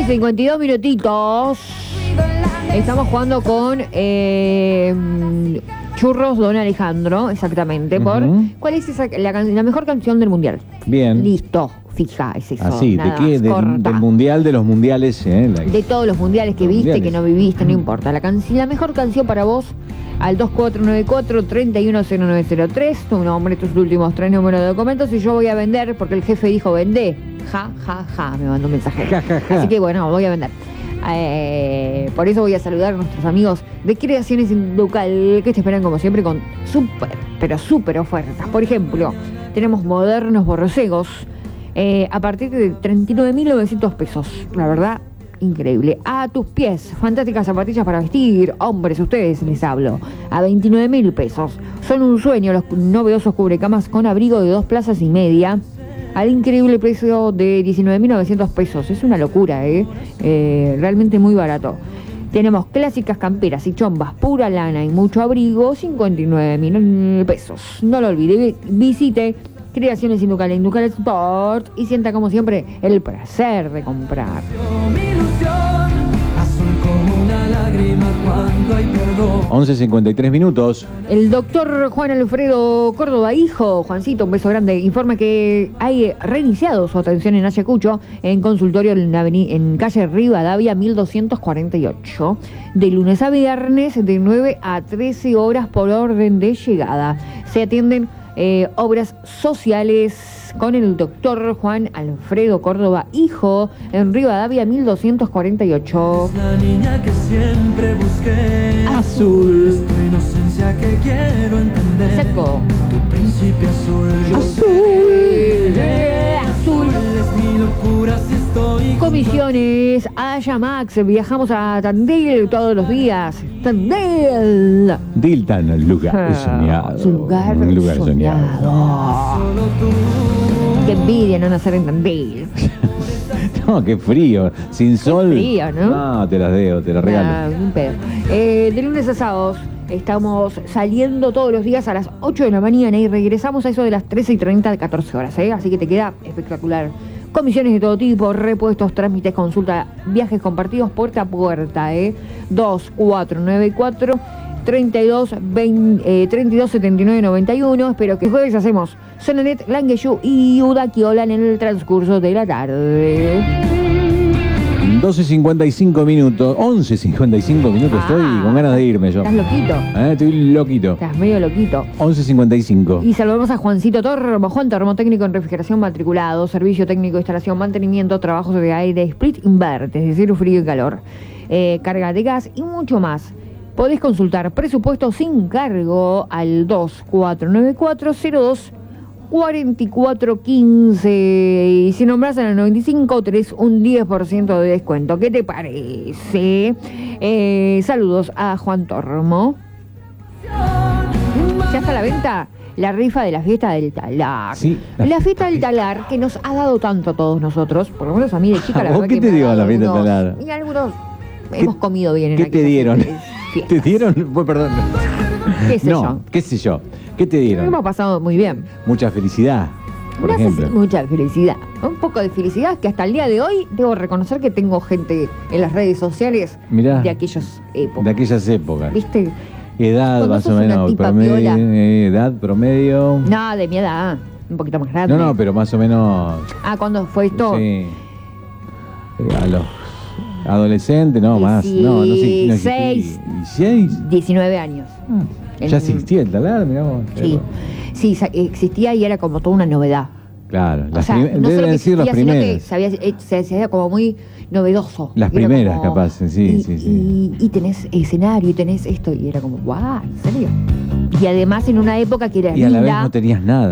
52 minutitos. Estamos jugando con Churros Don Alejandro, exactamente. Por ¿cuál es la mejor canción del mundial? Bien. Listo, fija, es eso. Así, ¿de qué? Del mundial, de los mundiales. De todos los mundiales que viste, que no viviste, no importa. La mejor canción para vos, al 2494-310903, tu nombre, tus últimos 3 números de documentos, y yo voy a vender, porque el jefe dijo vendé. Ja, ja, ja, me mandó un mensaje. Ja, ja, ja. Así que bueno, voy a vender. Por eso voy a saludar a nuestros amigos de Creaciones Inducal, que te esperan como siempre con súper ofertas. Por ejemplo, tenemos modernos borcegos a partir de 39.900 pesos. La verdad, increíble. A tus pies, fantásticas zapatillas para vestir. Hombres, ustedes les hablo. A 29.000 pesos. Son un sueño los novedosos cubrecamas con abrigo de 2 plazas y media. Al increíble precio de 19.900 pesos. Es una locura, realmente muy barato. Tenemos clásicas camperas y chombas, pura lana y mucho abrigo, 59.000 pesos. No lo olvide, visite Creaciones Inducal en Inducal Sport y sienta como siempre el placer de comprar. 11:53 minutos. El doctor Juan Alfredo Córdoba, hijo, Juancito, un beso grande, informa que hay reiniciado su atención en Ayacucho, en consultorio en calle Rivadavia 1248, de lunes a viernes de 9 a 13 horas por orden de llegada. Se atienden obras sociales con el doctor Juan Alfredo Córdoba, hijo, en Rivadavia 1248. La niña que siempre busqué, azul. Tu inocencia que quiero entender. Seco. Tu príncipe azul. Azul. Es mi locura si estoy. Comisiones, Ayamax, viajamos a Tandil todos los días. Tandil. Diltan, el lugar soñado. Su lugar, un lugar soñado. Solo tú. Qué envidia no nacer en Tandil. No, qué frío. Sin sol. Frío, ¿no? No, te las debo, te las regalo. Un pedo. De lunes a sábados estamos saliendo todos los días a las 8 de la mañana y regresamos a eso de las 13:30, 14 horas, así que te queda espectacular. Comisiones de todo tipo, repuestos, trámites, consulta, viajes compartidos puerta a puerta, 2494 32 79 91. Espero que jueves hacemos Sonanet, Langueyú y Udaquiola en el transcurso de la tarde. 12:55 minutos, 11:55 minutos, estoy con ganas de irme yo. ¿Estás loquito? Estoy loquito. Estás medio loquito. 11:55. Y saludamos a Juancito Tormo, Juan Tormo, técnico en refrigeración matriculado, servicio técnico de instalación, mantenimiento, trabajos de aire, split invert, es decir, frío y calor, carga de gas y mucho más. Podés consultar presupuesto sin cargo al 2492-4415 y si nombras en el 95 tenés un 10% de descuento. ¿Qué te parece? Saludos a Juan Tormo. ¿Ya está a la venta? La rifa de la fiesta del talar. Sí. La fiesta del talar que nos ha dado tanto a todos nosotros, por lo menos a mí de chica. La ¿Vos verdad qué que te me ha dio dado la fiesta del talar? Y algunos hemos comido bien en ¿Qué te aquellas dieron? fiestas. ¿Te dieron? Perdón. ¿Qué sé yo? ¿Qué sé yo? ¿Qué te dieron? Hemos pasado muy bien. Mucha felicidad, por Me hace ejemplo. mucha felicidad. Un poco de felicidad que hasta el día de hoy debo reconocer que tengo gente en las redes sociales. Mirá. De aquellas épocas. De aquellas épocas. ¿Viste? Edad Cuando más sos o una menos, tipa promedio, piola. edad promedio. No, de mi edad. Un poquito más grande. No, pero más o menos. ¿Cuándo fue esto? Sí. A los adolescentes, no, más. No, no sé. 16. 16. 19 años. Ya existía el talar, miramos. Sí. Sí, existía y era como toda una novedad. Claro, O sea, no solo deben que ser las existía, sino que primeras. se hacía como muy novedoso. Las Era primeras, como, capaz, sí. Y tenés escenario, y tenés esto, y era como, guau, ¿en serio? Y además en una época que era Y a la vez linda. no tenías nada.